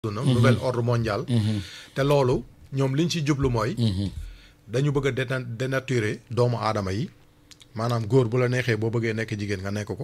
nouvel ordre mondial. te loolu ñoom liñ ci jublu mooy. dañu bëgg a dénaturer doomu aadama yi maanaam góor bu la neexee boo bëggee nekk jigéen nga nekk ko.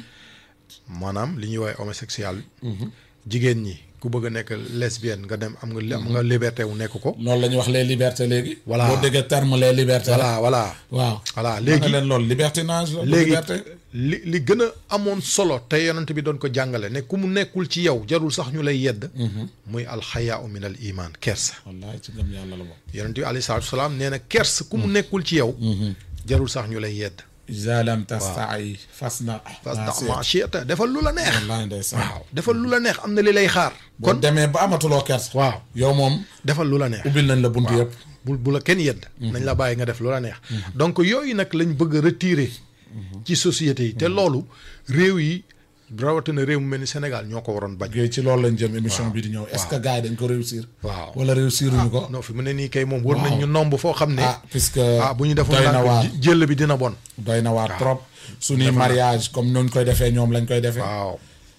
maanaam li ñuy woowee homosexuel. jigéen ñi ku bëgg a nekk lesbienne nga dem am nga liberté wu nekk ko. loolu la ñuy wax les libertés léegi. voilà boo déggee terme les libertés. voilà. waaw léegi leen loolu libertinage la. léegi liberté. li gën a amoon solo te yonent bi doon ko jàngale ne ku mu nekkul ci yow jarul sax ñu lay yedd. muy alxayaa min al iman kersa. wallaay ci gëm yàlla la bokk. yonent bi alayhi salaatu salaam nee na kersa ku mu nekkul ci yow. jarul sax ñu lay yedd. iza lam tasta'i fasna ma shi'ta defal lu la neex. wallaay ndeysaan. waaw defal lu la neex am na li lay xaar. kon demee ba amatuloo kersa. waaw yow moom. defal lu la neex. ubbil nañ la buntu yëpp. bu la kenn yedd. nañ la bàyyi nga def lu la neex. donc yooyu nag lañ bëgg a retirer. ci société yi te loolu réew yi rawatina réew mu mel ni Sénégal ñoo ko waroon bañ. ci loolu lañ jëm émission bi di ñëw. est-ce que gars yi dañ ko réussir. waaw wala réussiruñu ko. non fi mu ne nii kay moom wër nañ ñu nomb foo xam ne. puisque bu ñu defoon ndànk jël bi dina bon. doy na waar trop. suñuy mariage comme noonu koy defee ñoom lañ koy defee. waaw.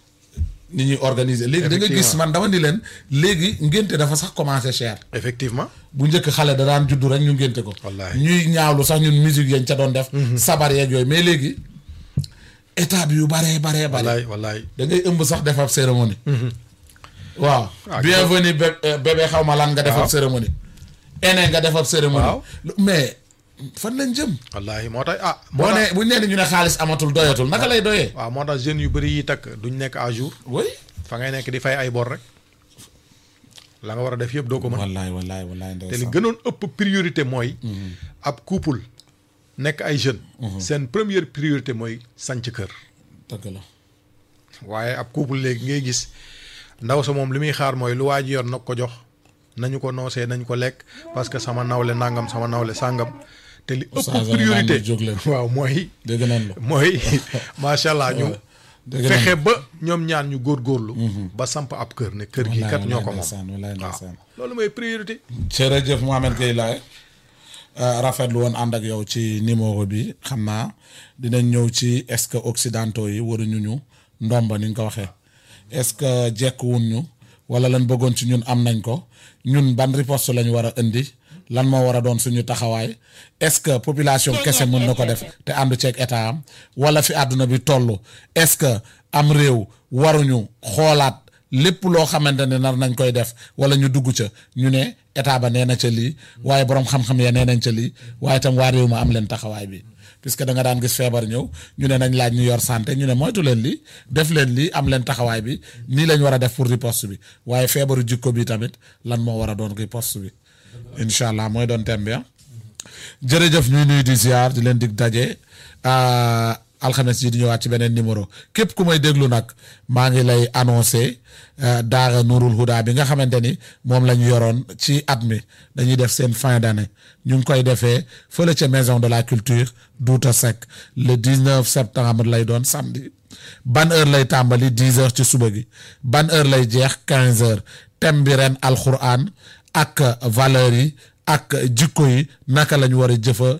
ni ñuy organiser léegi da nga gis man dama ni leen léegi ngénte dafa sax commencé cher. effectivement. bu njëkk xale da daan juddu rek ñu ngénte ko. wallaahi ñuy ñaawlu sax ñun musique yañ ca doon def. sabar yeeg yooyu mais léegi état bi yu baree. wallaay da ngay ëmb sax def ab cérémonie. waaw. bienvenue bébé xaw ma lan nga def ab cérémonie. ene nga def ab cérémonie. mais fan lañ jëm. wallaahi moo tax boo nee bu ñu nee ñu ne xaalis amatul doyatul naka lay doyee. waaw moo tax jeunes yu bëri yi takk duñ nekk à jour. oui. fa ngay nekk di fay ay bor rek. la nga war a def yëpp doo ko mën. wallaay te li gënoon ëpp priorité mooy. ab couple nekk ay jeunes. seen première priorité mooy sanc kër. dëgg la. waaye ab couple léegi ngay gis ndaw sa moom li muy xaar mooy lu waa ji yor nag ko jox nañu ko noosee nañu ko lekk parce que sama nawle nangam sama nawle sàngam. te li ëpp priorité waaw mooy. dëgg nañ la mooy macha allah ñu. fexe ba ñoom ñaan ñu góorgóorlu. ba samp ab kër ne kër gi kat ñoo ko moom. waaw loolu mooy priorité. jërëjëf Mohamed Gueye Laye rafetlu woon ànd ak yow ci numéro bi xam naa dinañ ñëw ci est-ce que occidentaux yi waruñu ñu ndomba ni nga ko waxee est-ce que jekkuwuñ ñu wala lan bëggoon ci ñun am nañ ko ñun ban riposte lañ war a indi lan moo war a doon suñu taxawaay est-ce que population kese mën na ko def te àndu ceeg état am wala fi àdduna bi toll est-ce que am réew waruñu xoolaat lépp loo xamante ne nar nañ koy def wala ñu dugg ca ñu ne état ba nee na ca lii waaye boroom xam-xam ya nee nañ ca lii waaye itam waa réew ma am leen taxawaay bi puisque da nga daan gis feebar ñëw ñu ne nañ laaj ñu yor santé ñu ne moytu leen lii def leen lii am leen taxawaay bi nii lañ war a def pour riposte bi waaye feebaru jikko bi tamit lan moo war a doon riposte bi incha allah mooy doon thème bi jërëjëf ñuy nuyu di ziar di leen dig daje alxames yi di ñëwaat ci beneen numéro képp ku may déglu nag maa ngi lay annoncé daara Nourul Huda bi nga xamante ni moom la ñu yoroon ci at mi dañuy def seen fin d'année ñu ngi koy defee fële ca maison de la culture Douta Seck le 19 septembre lay doon samedi ban heure lay tàmbali 10 heures ci suba gi ban heure lay jeex 15 heures thème bi ren alxuraan ak valeurs yi ak jikko yi naka la ñu war a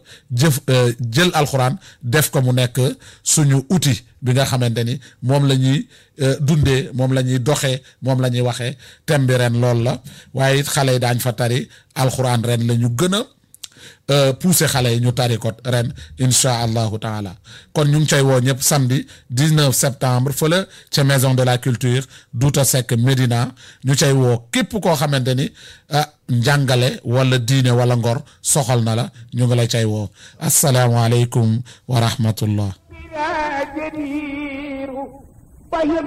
jël alxuraan def ko mu nekk suñu outil bi nga xamante ni moom la ñuy dundee moom la ñuy doxee moom la ñuy waxee thème bi ren loolu la waaye it xale yi daañ fa tari alxuraan ren la ñu gën a pousser xale yi ñu tari ko ren incha allahu taala kon ñu ngi cay woo ñëpp samedi 19 septembre fële ca maison de la culture Douta Seck Médina ñu cay woo képp koo xamante ni njàngale wala diine wala ngor soxal na la ñu ngi lay cay woo asalaamaaleykum wa rahmatullah